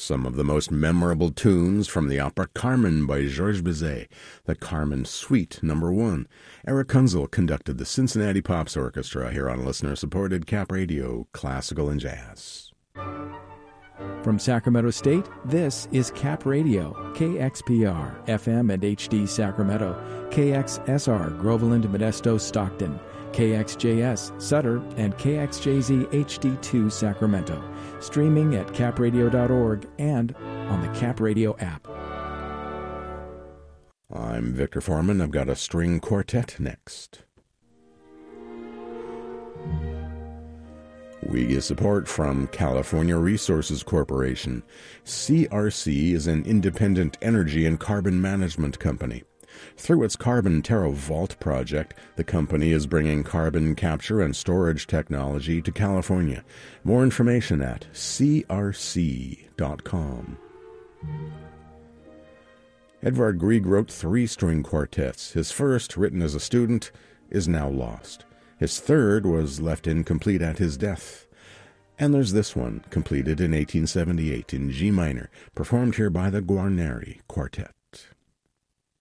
Some of the most memorable tunes from the opera Carmen by Georges Bizet, the Carmen Suite No. 1. Eric Kunzel conducted the Cincinnati Pops Orchestra here on listener-supported Cap Radio, Classical and Jazz. From Sacramento State, this is Cap Radio, KXPR, FM and HD Sacramento, KXSR, Groveland, Modesto, Stockton, KXJS, Sutter, and KXJZ HD2 Sacramento. Streaming at capradio.org and on the Cap Radio app. I'm Victor Foreman. I've got a string quartet next. We get support from California Resources Corporation. CRC is an independent energy and carbon management company. Through its Carbon TerraVault project, the company is bringing carbon capture and storage technology to California. More information at crc.com. Edvard Grieg wrote 3 string quartets. His first, written as a student, is now lost. His third was left incomplete at his death. And there's this one, completed in 1878 in G minor, performed here by the Guarneri Quartet.